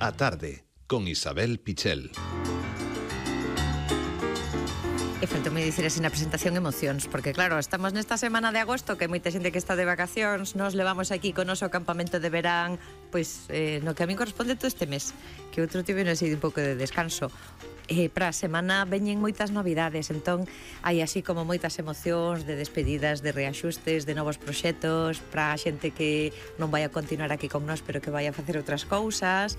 A tarde, con Isabel Pichel. E faltoume dicir así na presentación emocións, porque claro, estamos nesta semana de agosto que moita xente que está de vacacións, nos levamos aquí con o noso campamento de verán, pois no que a mí corresponde todo este mes, que outro tive así un pouco de descanso. Para a semana veñen moitas novidades, entón hai así como moitas emocións de despedidas, de reaxustes, de novos proxectos para a xente que non vai a continuar aquí con nós pero que vai a facer outras cousas,